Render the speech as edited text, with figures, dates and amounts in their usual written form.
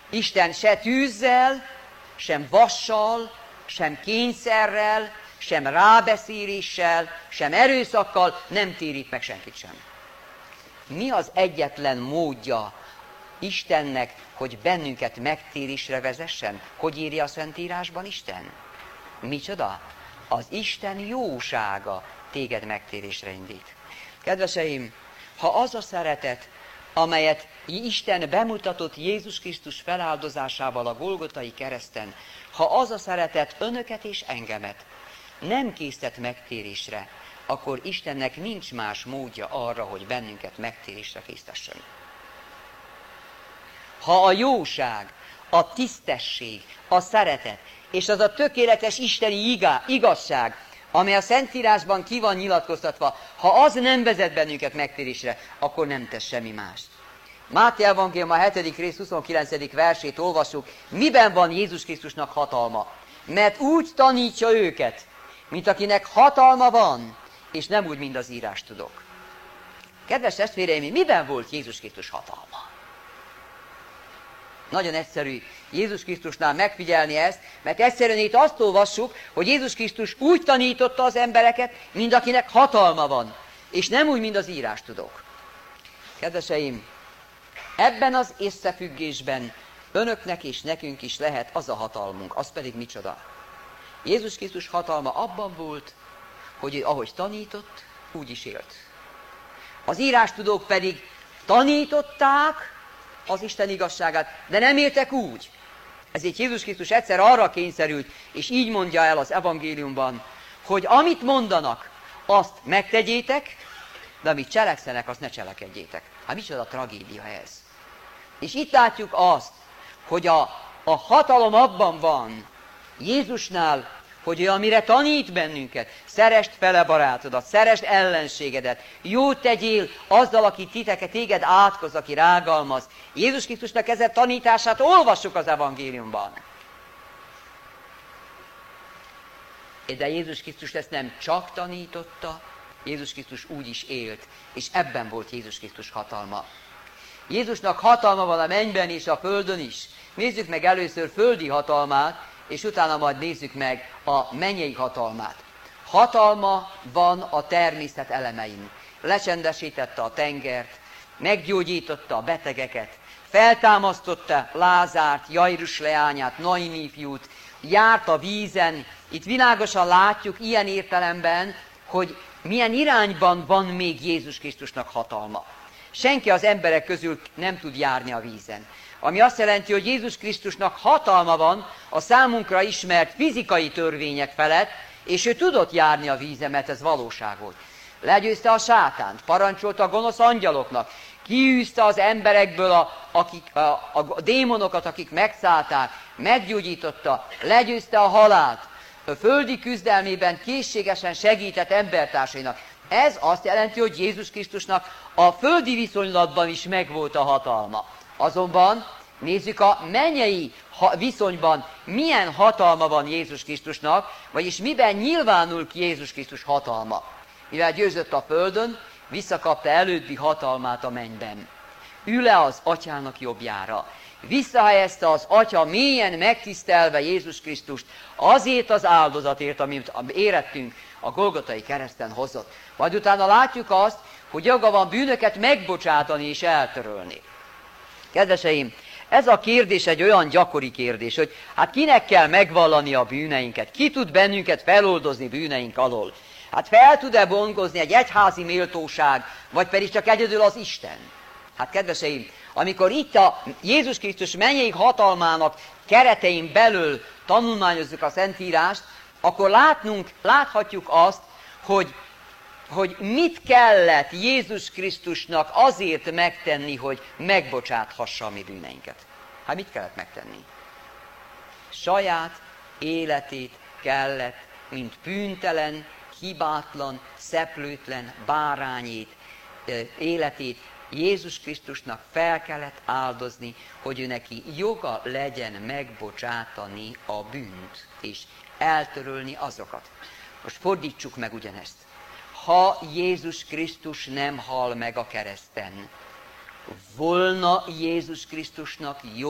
Isten se tűzzel, sem vassal, sem kényszerrel, sem rábeszéléssel, sem erőszakkal nem térít meg senkit sem. Mi az egyetlen módja Istennek, hogy bennünket megtérésre vezessen? Hogy írja a Szentírásban Isten? Micsoda? Az Isten jósága téged megtérésre indít. Kedveseim, ha az a szeretet, amelyet Isten bemutatott Jézus Krisztus feláldozásával a Golgotai kereszten, ha az a szeretet önöket és engemet nem késztet megtérésre, akkor Istennek nincs más módja arra, hogy bennünket megtérésre késztessen. Ha a jóság, a tisztesség, a szeretet, és az a tökéletes isteni igazság, amely a Szentírásban ki van nyilatkoztatva, ha az nem vezet bennünket megtérésre, akkor nem tesz semmi mást. Máté evangélium a 7. rész 29. versét olvassuk, miben van Jézus Krisztusnak hatalma? Mert úgy tanítja őket, mint akinek hatalma van, és nem úgy, mint az írástudók. Kedves testvéreim, miben volt Jézus Krisztus hatalma? Nagyon egyszerű Jézus Krisztusnál megfigyelni ezt, mert egyszerűen itt azt olvassuk, hogy Jézus Krisztus úgy tanította az embereket, mint akinek hatalma van, és nem úgy, mint az írástudók. Kedveseim, ebben az összefüggésben önöknek és nekünk is lehet az a hatalmunk, az pedig micsoda? Jézus Krisztus hatalma abban volt, hogy ő ahogy tanított, úgy is élt. Az írástudók pedig tanították az Isten igazságát, de nem éltek úgy. Ezért Jézus Krisztus egyszer arra kényszerült, és így mondja el az evangéliumban, hogy amit mondanak, azt megtegyétek, de amit cselekszenek, azt ne cselekedjétek. Hát micsoda tragédia ez. És itt látjuk azt, hogy a hatalom abban van Jézusnál, hogy ő amire tanít bennünket, szeresd fele barátodat, szeresd ellenségedet, jót tegyél azzal, aki téged átkoz, aki rágalmaz. Jézus Krisztusnak ezen tanítását olvassuk az evangéliumban. De Jézus Krisztus ezt nem csak tanította, Jézus Krisztus úgy is élt, és ebben volt Jézus Krisztus hatalma. Jézusnak hatalma van a mennyben és a földön is. Nézzük meg először földi hatalmát, és utána majd nézzük meg a mennyei hatalmát. Hatalma van a természet elemein. Lecsendesítette a tengert, meggyógyította a betegeket, feltámasztotta Lázárt, Jairus leányát, Naini fiút, járt a vízen. Itt világosan látjuk ilyen értelemben, hogy milyen irányban van még Jézus Krisztusnak hatalma. Senki az emberek közül nem tud járni a vízen. Ami azt jelenti, hogy Jézus Krisztusnak hatalma van a számunkra ismert fizikai törvények felett, és ő tudott járni a vízen, mert ez valóság volt. Legyőzte a sátánt, parancsolta a gonosz angyaloknak, kiűzte az emberekből a démonokat, akik megszállták, meggyógyította, legyőzte a halált, a földi küzdelmében készségesen segített embertársainak. Ez azt jelenti, hogy Jézus Krisztusnak a földi viszonylatban is megvolt a hatalma. Azonban nézzük a mennyei viszonyban, milyen hatalma van Jézus Krisztusnak, vagyis miben nyilvánul ki Jézus Krisztus hatalma. Mivel győzött a földön, visszakapta előddi hatalmát a mennyben. Ül le az atyának jobbjára. Visszahelyezte az atya mélyen megtisztelve Jézus Krisztust azért az áldozatért, amit érettünk a Golgotai kereszten hozott. Majd utána látjuk azt, hogy joga van bűnöket megbocsátani és eltörölni. Kedveseim, ez a kérdés egy olyan gyakori kérdés, hogy hát kinek kell megvallani a bűneinket? Ki tud bennünket feloldozni bűneink alól? Hát fel tud-e bongozni egy egyházi méltóság, vagy pedig csak egyedül az Isten? Hát kedveseim, amikor itt a Jézus Krisztus mennyei hatalmának keretein belül tanulmányozzuk a Szentírást, akkor láthatjuk azt, hogy mit kellett Jézus Krisztusnak azért megtenni, hogy megbocsáthassa a mi bűneinket. Hát mit kellett megtenni? Saját életét kellett, mint bűntelen, hibátlan, szeplőtlen bárányét, életét Jézus Krisztusnak fel kellett áldozni, hogy ő neki joga legyen megbocsátani a bűnt, és eltörölni azokat. Most fordítsuk meg ugyanezt. Ha Jézus Krisztus nem hal meg a kereszten, volna Jézus Krisztusnak